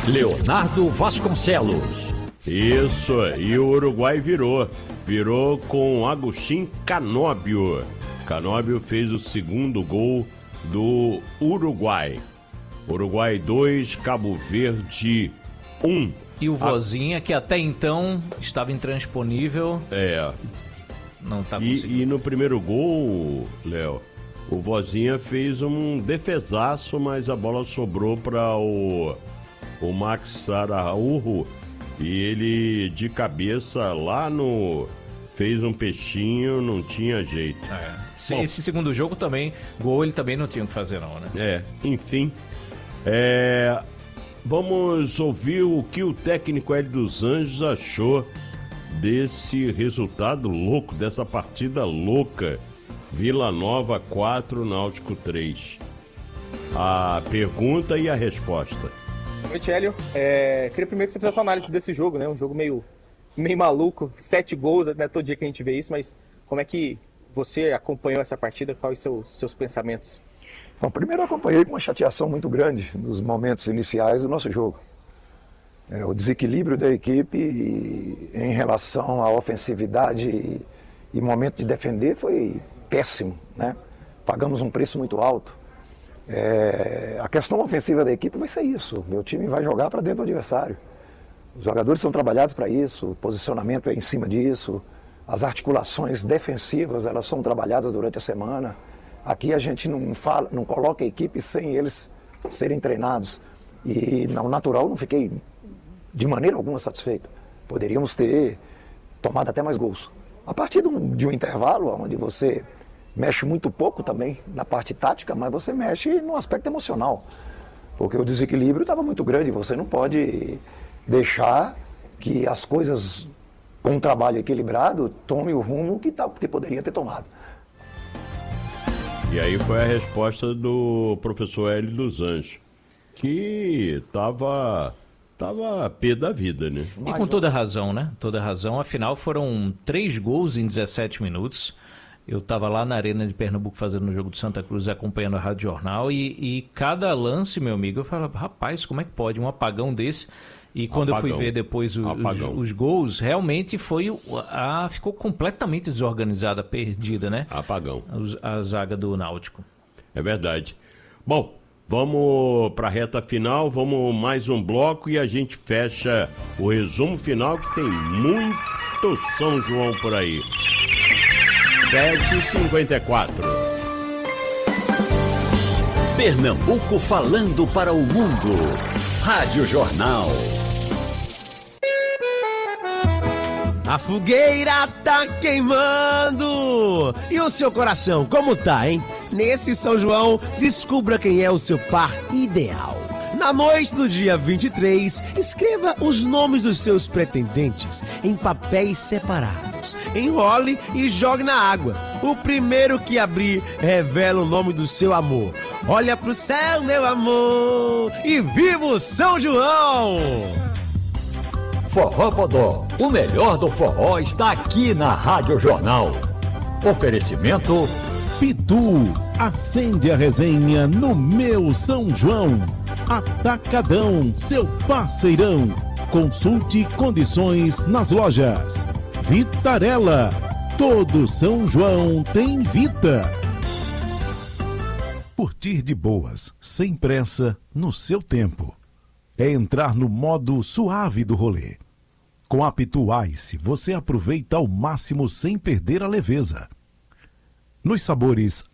Leonardo Vasconcelos. Isso, e o Uruguai virou com Agustín Canóbio. Canóbio fez o segundo gol do Uruguai. Uruguai 2, Cabo Verde 1. E o Vozinha, que até então estava intransponível. Não tá conseguindo. E no primeiro gol, Léo, o Vozinha fez um defesaço, mas a bola sobrou para o Max Araújo. E ele, de cabeça, fez um peixinho, não tinha jeito. Bom, esse segundo jogo também, gol ele também não tinha o que fazer não, né? Enfim. Vamos ouvir o que o técnico Hélio dos Anjos achou desse resultado louco, dessa partida louca. Vila Nova 4, Náutico 3. A pergunta e a resposta. Boa noite, Hélio. Queria primeiro que você fizesse uma análise desse jogo, né? Um jogo meio maluco, 7 gols, né? Todo dia que a gente vê isso, mas como é que você acompanhou essa partida? Quais seus pensamentos? Bom, primeiro eu acompanhei com uma chateação muito grande nos momentos iniciais do nosso jogo. O desequilíbrio da equipe em relação à ofensividade e momento de defender foi péssimo, né? Pagamos um preço muito alto. A questão ofensiva da equipe vai ser isso. Meu time vai jogar para dentro do adversário. Os jogadores são trabalhados para isso, o posicionamento é em cima disso, as articulações defensivas elas são trabalhadas durante a semana. Aqui a gente não coloca a equipe sem eles serem treinados. E no natural não fiquei de maneira alguma satisfeito. Poderíamos ter tomado até mais gols. A partir de um intervalo onde você mexe muito pouco também na parte tática, mas você mexe no aspecto emocional. Porque o desequilíbrio estava muito grande, você não pode deixar que as coisas com um trabalho equilibrado tome o rumo que poderia ter tomado. E aí foi a resposta do professor Hélio dos Anjos, que tava pé da vida, né? E com toda razão, né? Toda razão, afinal foram 3 gols em 17 minutos. Eu estava lá na Arena de Pernambuco fazendo o jogo do Santa Cruz, acompanhando a Rádio Jornal, e cada lance, meu amigo, eu falava, rapaz, como é que pode um apagão desse? E quando eu fui ver depois os gols, realmente ficou completamente desorganizada, perdida, né? Apagão. A zaga do Náutico. É verdade. Bom, vamos para a reta final, vamos mais um bloco e a gente fecha o resumo final, que tem muito São João por aí. 7h54. Pernambuco falando para o mundo. Rádio Jornal. A fogueira tá queimando! E o seu coração, como tá, hein? Nesse São João, descubra quem é o seu par ideal. Na noite do dia 23, escreva os nomes dos seus pretendentes em papéis separados. Enrole e jogue na água. O primeiro que abrir revela o nome do seu amor. Olha pro céu, meu amor, e viva o São João! Forró Bodó, o melhor do forró está aqui na Rádio Jornal. Oferecimento Pitu, acende a resenha no meu São João. Atacadão, seu parceirão. Consulte condições nas lojas. Vitarella, todo São João tem Vita. Curtir de boas, sem pressa, no seu tempo. É entrar no modo suave do rolê. Com a Pitu Ice, você aproveita ao máximo sem perder a leveza. Nos sabores